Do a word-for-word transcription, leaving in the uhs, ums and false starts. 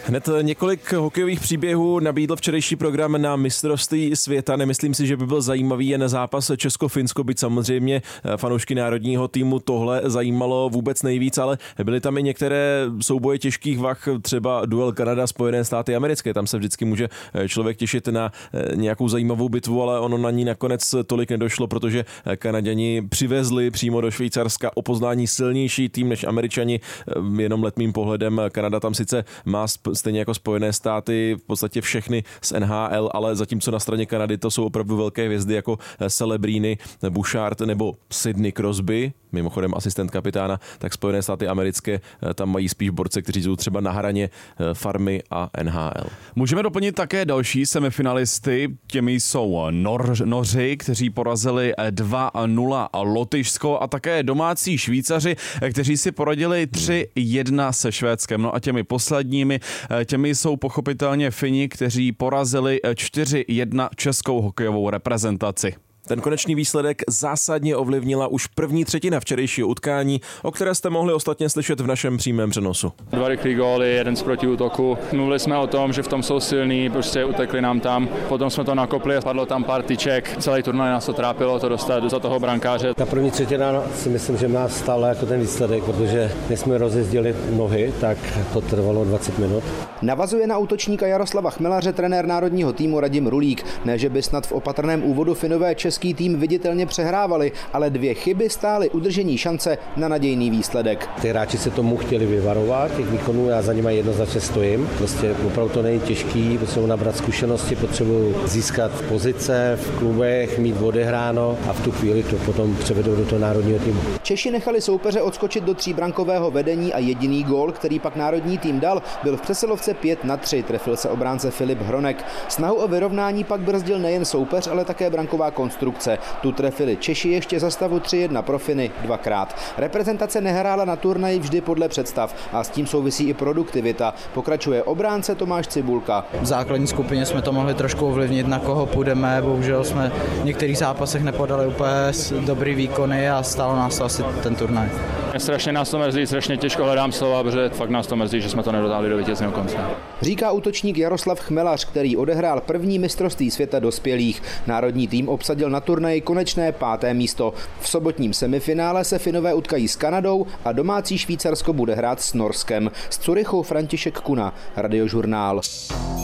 Hned několik hokejových příběhů nabídl včerejší program na mistrovství světa. Nemyslím si, že by byl zajímavý jen zápas Česko-Finsko, byť samozřejmě fanoušky národního týmu tohle zajímalo vůbec nejvíc, ale byly tam i některé souboje těžkých vah, třeba duel Kanada Spojené státy americké. Tam se vždycky může člověk těšit na nějakou zajímavou bitvu, ale ono na ní nakonec tolik nedošlo, protože Kanaďani přivezli přímo do Švýcarska o poznání silnější tým než Američani. Jenom letmým pohledem Kanada tam sice má stejně jako Spojené státy v podstatě všechny z N H L, ale zatímco na straně Kanady to jsou opravdu velké hvězdy jako Celebrini, Bouchard nebo Sidney Crosby, mimochodem asistent kapitána, tak Spojené státy americké tam mají spíš borce, kteří jsou třeba na hraně farmy a N H L. Můžeme doplnit také další semifinalisty, těmi jsou Nor- Noři, kteří porazili dva nula Lotyšsko a také domácí Švýcaři, kteří si poradili tři jedna se Švédskem. No a těmi posledními, těmi jsou pochopitelně Fini, kteří porazili čtyři jedna českou hokejovou reprezentaci. Ten konečný výsledek zásadně ovlivnila už první třetina včerejšího utkání, o které jste mohli ostatně slyšet v našem přímém přenosu. Dva rychlý góly, jeden z protiútoku. Mluvili jsme o tom, že v tom jsou silní, prostě utekli nám tam. Potom jsme to nakopli, padlo tam pár tyček. Celý turnaj nás to trápilo, to dostat za toho brankáře. Ta první třetina si myslím, že nás stála jako ten výsledek, protože když jsme rozjezdili nohy, tak to trvalo dvacet minut. Navazuje na útočníka Jaroslava Chmelaře trenér národního týmu Radim Rulík. Ne, že by snad v opatrném úvodu Finové český tým viditelně přehrávali, ale dvě chyby stály udržení šance na nadějný výsledek. Ty hráči se tomu chtěli vyvarovat, těch výkonů já za nimi jednoznačně stojím. Prostě opravdu to není těžký, potřebuji nabrat zkušenosti, potřebuji získat pozice v klubech, mít odehráno a v tu chvíli to potom převedou do toho národního týmu. Češi nechali soupeře odskočit do tříbrankového vedení a jediný gól, který pak národní tým dal, byl v přesilovce pět na tři, trefil se obránce Filip Hronek. Snahu o vyrovnání pak brzdil nejen soupeř, ale také branková konstrukce. Tu trefili Češi ještě za stavu tři jedna pro Finy dvakrát. Reprezentace nehrála na turnaji vždy podle představ a s tím souvisí i produktivita. Pokračuje obránce Tomáš Cibulka. V základní skupině jsme to mohli trošku ovlivnit, na koho půjdeme, bohužel jsme v některých zápasech nepodali úplně dobrý výkony a stálo nás to asi ten turnaj. Strašně nás to mrzí, strašně těžko hledám slova, protože fakt nás to mrzí, že jsme to nedotáhli do vítězného konce. Říká útočník Jaroslav Chmelař, který odehrál první mistrovství světa dospělých. Národní tým obsadil na turnaji konečné páté místo. V sobotním semifinále se Finové utkají s Kanadou a domácí Švýcarsko bude hrát s Norskem. Z Curychu František Kuna, Radiožurnál.